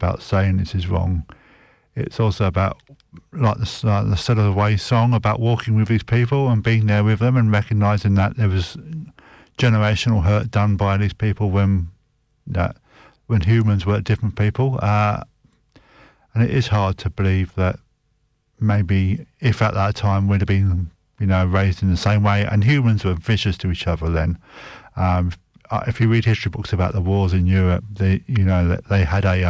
about saying this is wrong. It's also about, like the Set of the Way song, about walking with these people and being there with them and recognising that there was generational hurt done by these people when humans were different people. And it is hard to believe that maybe if at that time we'd have been, raised in the same way, and humans were vicious to each other then. If you read history books about the wars in Europe, they had a,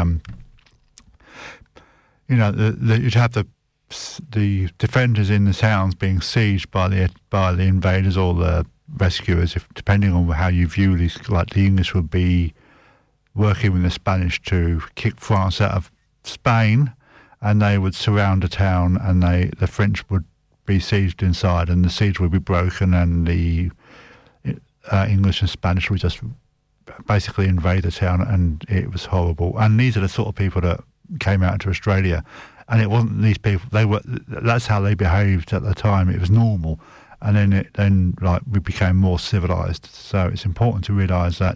you'd have the defenders in the towns being sieged by the invaders or the rescuers, depending on how you view these. Like the English would be working with the Spanish to kick France out of Spain, and they would surround a town, and the French would be sieged inside, and the siege would be broken, and the English and Spanish would just basically invade the town, and it was horrible. And these are the sort of people that came out into Australia, and it wasn't these people. That's how they behaved at the time. It was normal, and then we became more civilized. So it's important to realise that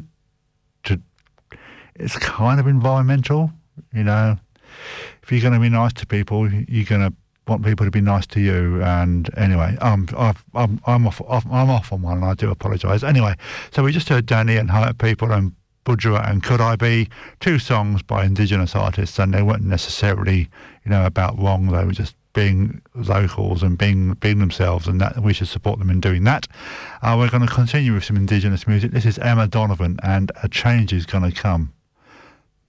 it's kind of environmental, If you're going to be nice to people, you're going to want people to be nice to you. And anyway, I'm off on one, and I do apologise. Anyway, so we just heard Danny and Hyatt People and Budgerah and Could I Be, 2 songs by Indigenous artists, and they weren't necessarily, about wrong. They were just being locals and being themselves, and that we should support them in doing that. We're going to continue with some Indigenous music. This is Emma Donovan, and A Change Is Gonna Come.